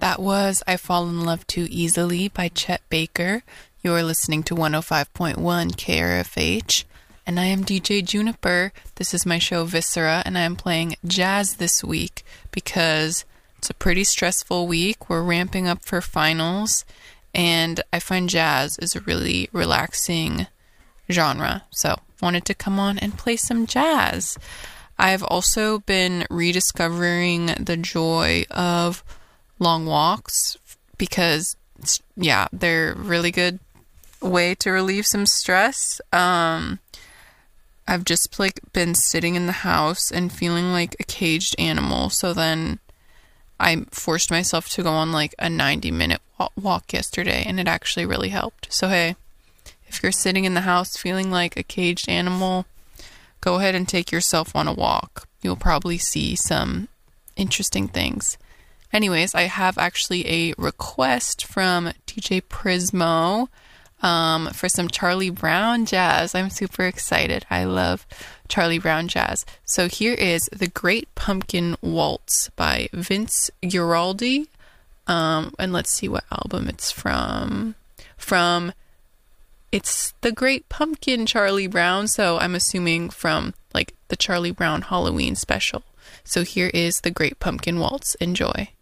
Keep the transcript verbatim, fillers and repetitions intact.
That was I Fall in Love Too Easily by Chet Baker. You're listening to one oh five point one K R F H, and I am D J Juniper. This is my show Viscera, and I am playing jazz this week because it's a pretty stressful week. We're ramping up for finals, and I find jazz is a really relaxing genre, so wanted to come on and play some jazz. I've also been rediscovering the joy of long walks because, yeah, they're a really good way to relieve some stress. Um, I've just like been sitting in the house and feeling like a caged animal. So then I forced myself to go on like a ninety minute walk yesterday, and it actually really helped. So hey, if you're sitting in the house feeling like a caged animal, go ahead and take yourself on a walk. You'll probably see some interesting things. Anyways, I have actually a request from D J Prismo um, for some Charlie Brown jazz. I'm super excited. I love Charlie Brown jazz. So here is The Great Pumpkin Waltz by Vince Guaraldi. Um, and let's see what album it's from. From, it's The Great Pumpkin Charlie Brown. So I'm assuming from like the Charlie Brown Halloween special. So here is The Great Pumpkin Waltz. Enjoy.